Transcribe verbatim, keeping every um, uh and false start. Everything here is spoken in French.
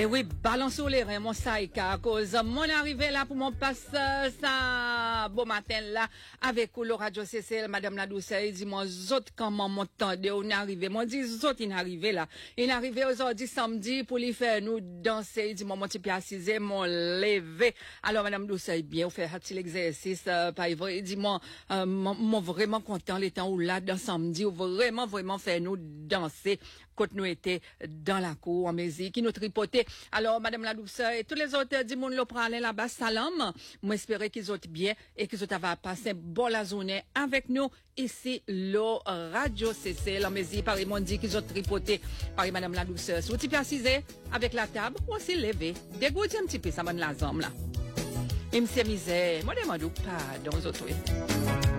Et oui, balancez les reins, mon saïka, à cause mon arrivée là pour mon passe ça, bon matin là, avec le radio C C L, madame la douceur, il dit, moi, zot, comment mon temps de, on est arrivé, moi, dit, zot, il est arrivé là. Il est arrivé aujourd'hui samedi pour lui faire nous danser, il dit, moi, mon petit pied assisé, mon levé. Alors, madame douceur, bien, vous faites un petit exercice, euh, pas vrai, il dit, moi, euh, moi, vraiment content, les temps où là, dans samedi, où vraiment, vraiment faire nous danser, quand nous étions dans la cour, en musique, qui nous tripotait. Alors, madame la douceur, et tous les autres, dis moun le pralin là-bas, salam. Moi, espérer qu'ils ont bien et qu'ils ont passé bon la journée avec nous ici, le Radio C C, la musique, par ils dit qu'ils ont tripoté par madame la douceur. Si vous t'y assisé avec la table, ou aussi levé, dégoûtez un petit peu, ça m'a la zambe là. Et m'sie misère, moi demande pardon aux autres.